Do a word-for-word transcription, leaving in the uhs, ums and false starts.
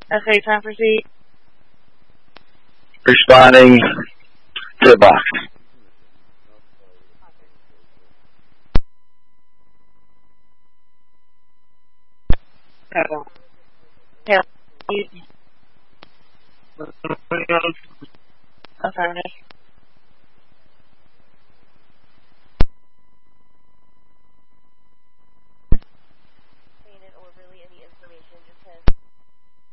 Okay, time for Z. Responding to the box. Okay.